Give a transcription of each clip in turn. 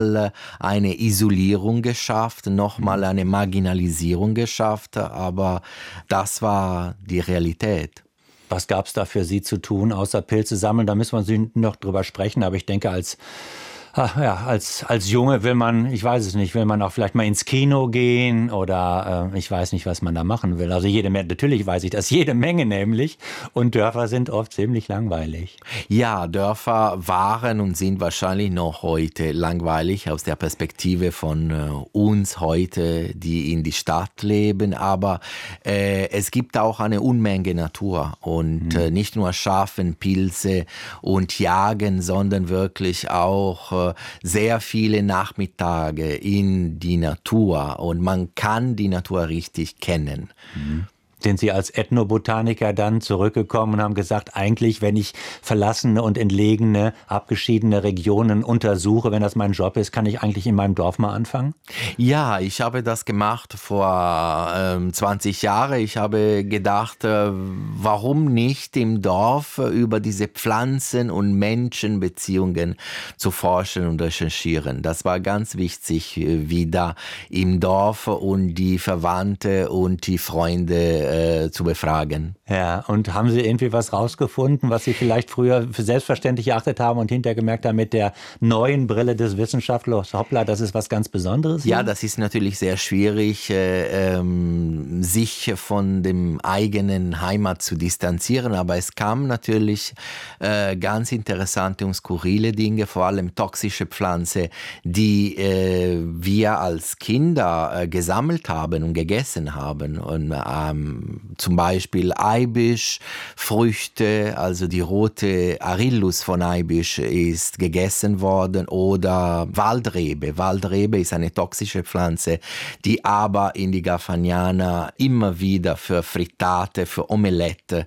eine Isolierung geschafft, nochmal eine Marginalisierung geschafft, aber das war die Realität. Was gab es da für Sie zu tun, außer Pilze sammeln? Da müssen wir noch drüber sprechen, aber ich denke, als Junge will man, ich weiß es nicht, will man auch vielleicht mal ins Kino gehen oder ich weiß nicht, was man da machen will. Also natürlich weiß ich das, jede Menge nämlich. Und Dörfer sind oft ziemlich langweilig. Ja, Dörfer waren und sind wahrscheinlich noch heute langweilig aus der Perspektive von uns heute, die in die Stadt leben. Aber es gibt auch eine Unmenge Natur und nicht nur Schafen, Pilze und Jagen, sondern wirklich auch sehr viele Nachmittage in die Natur und man kann die Natur richtig kennen. Sind Sie als Ethnobotaniker dann zurückgekommen und haben gesagt, eigentlich, wenn ich verlassene und entlegene, abgeschiedene Regionen untersuche, wenn das mein Job ist, kann ich eigentlich in meinem Dorf mal anfangen? Ja, ich habe das gemacht vor 20 Jahren. Ich habe gedacht, warum nicht im Dorf über diese Pflanzen- und Menschenbeziehungen zu forschen und recherchieren. Das war ganz wichtig, wieder im Dorf und die Verwandte und die Freunde zu befragen. Ja, und haben Sie irgendwie was rausgefunden, was Sie vielleicht früher für selbstverständlich erachtet haben und hinterher gemerkt haben mit der neuen Brille des Wissenschaftlers, hoppla, das ist was ganz Besonderes? Ja, das ist natürlich sehr schwierig, sich von dem eigenen Heimat zu distanzieren, aber es kamen natürlich ganz interessante und skurrile Dinge, vor allem toxische Pflanzen, die wir als Kinder gesammelt haben und gegessen haben. Und zum Beispiel Eibischfrüchte, also die rote Arillus von Eibisch ist gegessen worden, oder Waldrebe. Waldrebe ist eine toxische Pflanze, die aber in die Garfagnana immer wieder für Frittate, für Omelette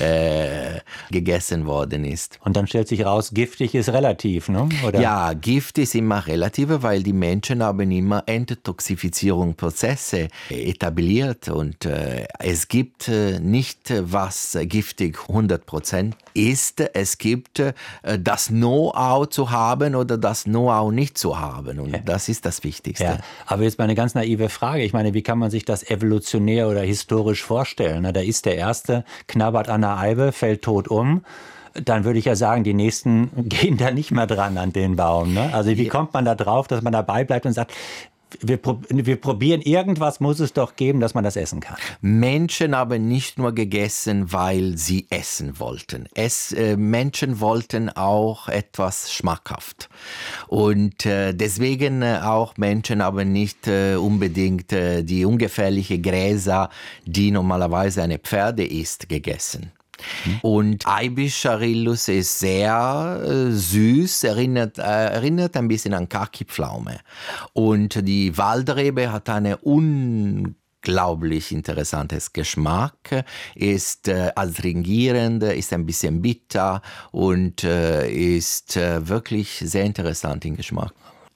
gegessen worden ist. Und dann stellt sich raus, giftig ist relativ, ne? Oder? Ja, Gift ist immer relativ, weil die Menschen haben immer Enttoxifizierungsprozesse etabliert und es gibt nicht, was giftig 100% ist. Es gibt das Know-how zu haben oder das Know-how nicht zu haben. Und das ist das Wichtigste. Ja, aber jetzt mal eine ganz naive Frage. Ich meine, wie kann man sich das evolutionär oder historisch vorstellen? Da ist der Erste, knabbert an der Eibe, fällt tot um. Dann würde ich ja sagen, die Nächsten gehen da nicht mehr dran an den Baum. Ne? Also wie kommt man da drauf, dass man dabei bleibt und sagt, wir probieren, irgendwas muss es doch geben, dass man das essen kann. Menschen haben nicht nur gegessen, weil sie essen wollten. Menschen wollten auch etwas schmackhaft. Und deswegen auch Menschen haben nicht unbedingt die ungefährliche Gräser, die normalerweise eine Pferde isst, gegessen. Und Eibisch-Arillus ist sehr süß, erinnert ein bisschen an Kaki-Pflaume. Und die Waldrebe hat einen unglaublich interessantes Geschmack, ist astringierend, ist ein bisschen bitter und ist wirklich sehr interessant im Geschmack.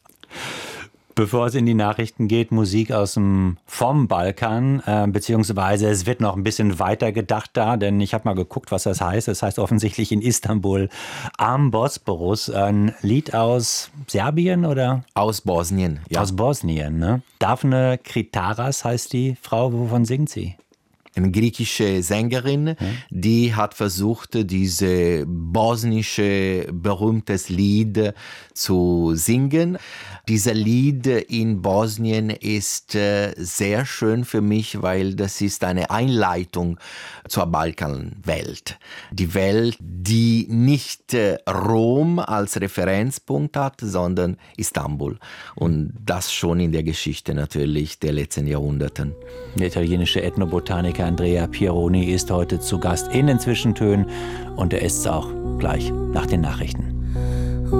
Bevor es in die Nachrichten geht, Musik vom Balkan, beziehungsweise es wird noch ein bisschen weiter gedacht da, denn ich habe mal geguckt, was das heißt. Das heißt offensichtlich in Istanbul Am Bosporus, ein Lied aus Serbien oder? Aus Bosnien, ja. Aus Bosnien, ne? Daphne Kritaras heißt die Frau, wovon singt sie? Eine griechische Sängerin, die hat versucht, diese bosnische berühmtes Lied zu singen. Dieser Lied in Bosnien ist sehr schön für mich, weil das ist eine Einleitung zur Balkanwelt. Die Welt, die nicht Rom als Referenzpunkt hat, sondern Istanbul. Und das schon in der Geschichte natürlich der letzten Jahrhunderten. Der italienische Ethnobotaniker Andrea Pieroni ist heute zu Gast in den Zwischentönen und er ist es auch gleich nach den Nachrichten.